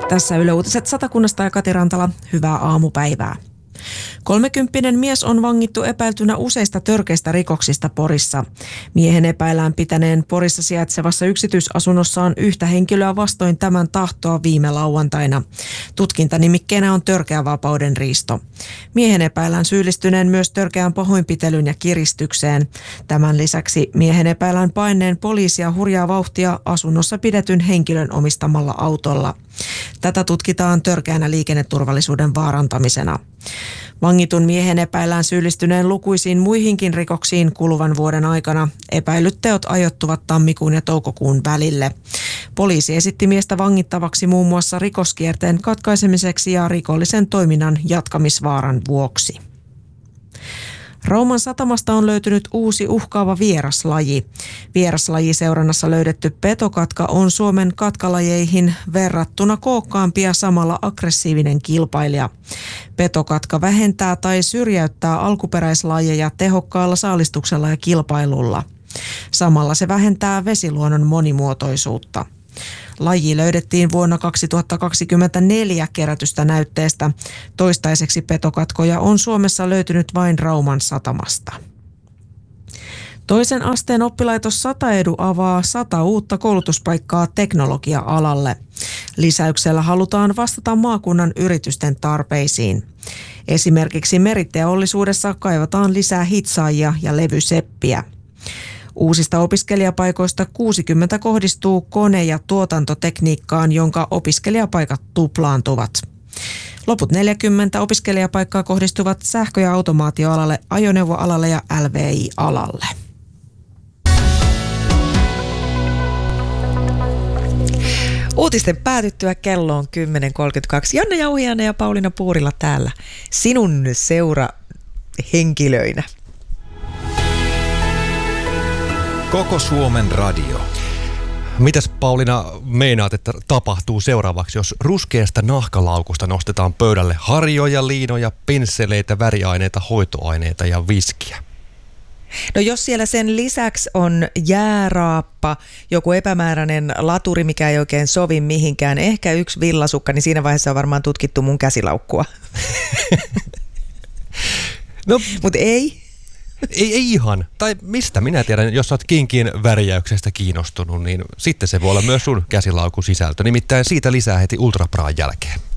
Tässä Yle Uutiset Satakunnasta ja Kati Rantala. Hyvää aamupäivää. 30 mies on vangittu epäiltynä useista törkeistä rikoksista Porissa. Miehen epäillään pitäneen Porissa sijaitsevassa yksityisasunnossaan yhtä henkilöä vastoin tämän tahtoa viime lauantaina. Tutkintanimikkeenä on törkeä vapauden riisto. Miehen epäillään syyllistyneen myös törkeään pahoinpitelyyn ja kiristykseen. Tämän lisäksi miehen epäillään paineen poliisia hurjaa vauhtia asunnossa pidetyn henkilön omistamalla autolla. Tätä tutkitaan törkeänä liikenneturvallisuuden vaarantamisena. Vangitun miehen epäillään syyllistyneen lukuisiin muihinkin rikoksiin kuluvan vuoden aikana. Epäilyt teot ajoittuvat tammikuun ja toukokuun välille. Poliisi esitti miestä vangittavaksi muun muassa rikoskierteen katkaisemiseksi ja rikollisen toiminnan jatkamisvaaran vuoksi. Rauman satamasta on löytynyt uusi uhkaava vieraslaji. Vieraslajiseurannassa löydetty petokatka on Suomen katkalajeihin verrattuna kookkaampi ja samalla aggressiivinen kilpailija. Petokatka vähentää tai syrjäyttää alkuperäislajeja tehokkaalla saalistuksella ja kilpailulla. Samalla se vähentää vesiluonnon monimuotoisuutta. Laji löydettiin vuonna 2024 kerätystä näytteestä. Toistaiseksi petokatkoja on Suomessa löytynyt vain Rauman satamasta. Toisen asteen oppilaitos Sataedu avaa 100 uutta koulutuspaikkaa teknologia-alalle. Lisäyksellä halutaan vastata maakunnan yritysten tarpeisiin. Esimerkiksi meriteollisuudessa kaivataan lisää hitsaajia ja levyseppiä. Uusista opiskelijapaikoista 60 kohdistuu kone- ja tuotantotekniikkaan, jonka opiskelijapaikat tuplaantuvat. Loput 40 opiskelijapaikkaa kohdistuvat sähkö- ja automaatioalalle, ajoneuvoalalle ja LVI-alalle. Uutisten päätyttyä kello on 10.32. Janne Jauhiainen ja Pauliina Puurila täällä sinun seurahenkilöinä. Koko Suomen radio. Mitäs Pauliina meinaat, että tapahtuu seuraavaksi, jos ruskeasta nahkalaukusta nostetaan pöydälle harjoja, liinoja, pensseleitä, väriaineita, hoitoaineita ja viskiä? No jos siellä sen lisäksi on jääraappa, joku epämääräinen laturi, mikä ei oikein sovi mihinkään, ehkä yksi villasukka, niin siinä vaiheessa on varmaan tutkittu mun käsilaukkua. No, mutta ei. Ei ihan. Tai mistä minä tiedän, jos olet kinkien värjäyksestä kiinnostunut, niin sitten se voi olla myös sun käsilaukun sisältö. Nimittäin siitä lisää heti Ultrapraan jälkeen.